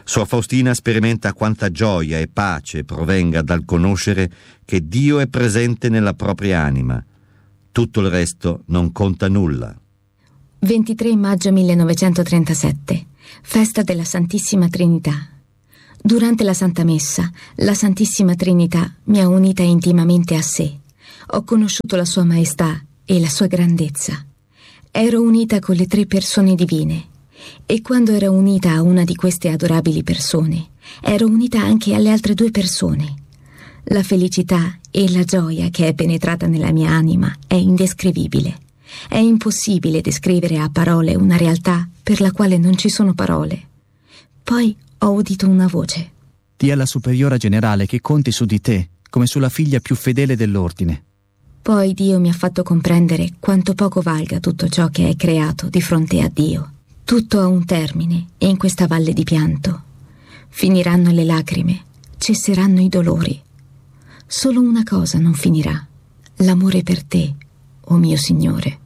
Sor Faustina sperimenta quanta gioia e pace provenga dal conoscere che Dio è presente nella propria anima. Tutto il resto non conta nulla. 23 maggio 1937, festa della Santissima Trinità. Durante la Santa Messa, la Santissima Trinità mi ha unita intimamente a sé. Ho conosciuto la Sua Maestà e la Sua grandezza. Ero unita con le 3 persone divine, e quando ero unita a una di queste adorabili persone, ero unita anche alle altre 2 persone. La felicità e la gioia che è penetrata nella mia anima è indescrivibile. È impossibile descrivere a parole una realtà per la quale non ci sono parole. Poi ho udito una voce. Dì alla superiora generale che conti su di te come sulla figlia più fedele dell'ordine. Poi Dio mi ha fatto comprendere quanto poco valga tutto ciò che è creato di fronte a Dio. Tutto ha un termine e in questa valle di pianto finiranno le lacrime, cesseranno i dolori. Solo una cosa non finirà: l'amore per te, o mio Signore.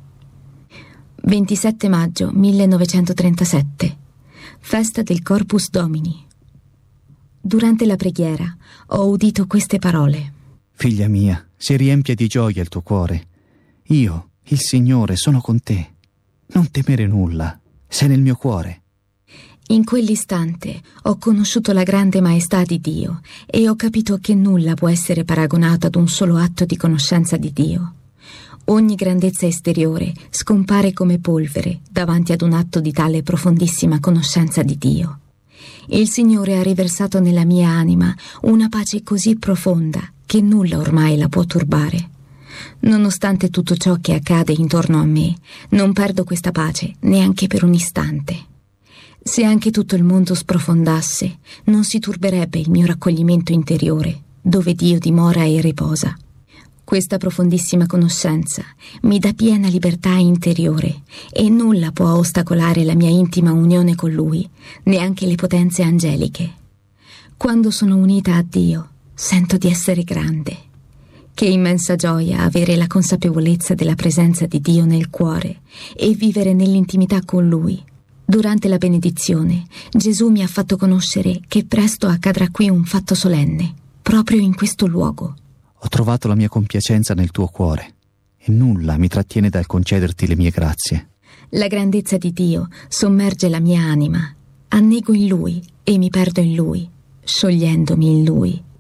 27 maggio 1937, festa del Corpus Domini. Durante la preghiera ho udito queste parole. Figlia mia, si riempie di gioia il tuo cuore. Io, il Signore, sono con te. Non temere nulla, sei nel mio cuore. In quell'istante ho conosciuto la grande maestà di Dio e ho capito che nulla può essere paragonato ad un solo atto di conoscenza di Dio. Ogni grandezza esteriore scompare come polvere davanti ad un atto di tale profondissima conoscenza di Dio. Il Signore ha riversato nella mia anima una pace così profonda che nulla ormai la può turbare. Nonostante tutto ciò che accade intorno a me, non perdo questa pace neanche per un istante. Se anche tutto il mondo sprofondasse, non si turberebbe il mio raccoglimento interiore, dove Dio dimora e riposa. Questa profondissima conoscenza mi dà piena libertà interiore e nulla può ostacolare la mia intima unione con Lui, neanche le potenze angeliche. Quando sono unita a Dio, sento di essere grande. Che immensa gioia avere la consapevolezza della presenza di Dio nel cuore e vivere nell'intimità con Lui. Durante la benedizione, Gesù mi ha fatto conoscere che presto accadrà qui un fatto solenne, proprio in questo luogo. Ho trovato la mia compiacenza nel tuo cuore e nulla mi trattiene dal concederti le mie grazie. La grandezza di Dio sommerge la mia anima. Annego in Lui e mi perdo in Lui, sciogliendomi in Lui.